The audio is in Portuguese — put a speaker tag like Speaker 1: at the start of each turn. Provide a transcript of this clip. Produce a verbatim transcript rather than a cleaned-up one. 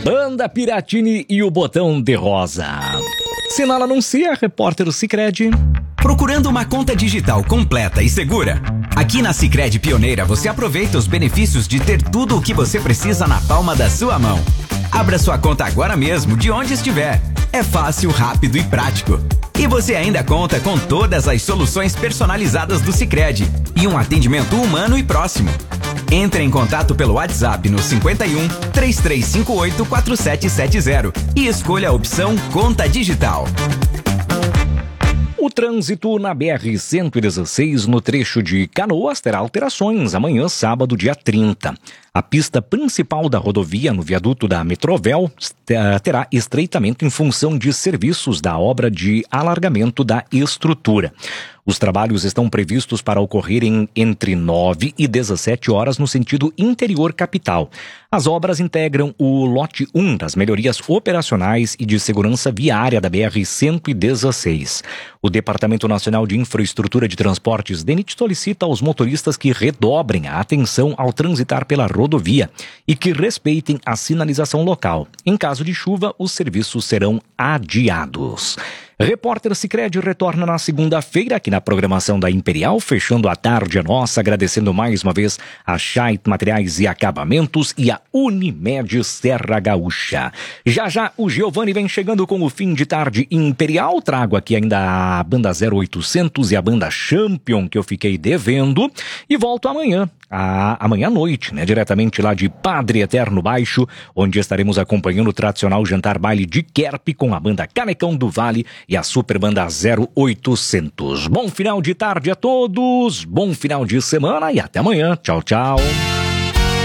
Speaker 1: Banda Piratini e o Botão de Rosa. Sinal anuncia, repórter Sicredi.
Speaker 2: Procurando uma conta digital completa e segura? Aqui na Sicredi Pioneira você aproveita os benefícios de ter tudo o que você precisa na palma da sua mão. Abra sua conta agora mesmo, de onde estiver. É fácil, rápido e prático. E você ainda conta com todas as soluções personalizadas do Sicredi e um atendimento humano e próximo. Entre em contato pelo WhatsApp no cinquenta e um, três três cinco oito, quatro sete sete zero e escolha a opção Conta Digital.
Speaker 1: O trânsito na B R cento e dezesseis no trecho de Canoas terá alterações amanhã, sábado, dia trinta. A pista principal da rodovia no viaduto da Metrovel terá estreitamento em função de serviços da obra de alargamento da estrutura. Os trabalhos estão previstos para ocorrerem entre nove e dezessete horas no sentido interior capital. As obras integram o lote um das melhorias operacionais e de segurança viária da B R cento e dezesseis. O Departamento Nacional de Infraestrutura de Transportes, DENIT, solicita aos motoristas que redobrem a atenção ao transitar pela rodovia e que respeitem a sinalização local. Em caso de chuva, os serviços serão adiados. Repórter Sicredi retorna na segunda-feira aqui na programação da Imperial, fechando a tarde a nossa, agradecendo mais uma vez a Scheidt Materiais e Acabamentos e a Unimed Serra Gaúcha. Já já o Giovanni vem chegando com o fim de tarde Imperial. Trago aqui ainda a banda zero oitocentos e a banda Champion que eu fiquei devendo e volto amanhã. Ah, amanhã à noite, né? Diretamente lá de Padre Eterno Baixo, onde estaremos acompanhando o tradicional jantar baile de Kerp com a banda Canecão do Vale e a super banda zero oitocentos. Bom final de tarde a todos, bom final de semana e até amanhã. Tchau, tchau.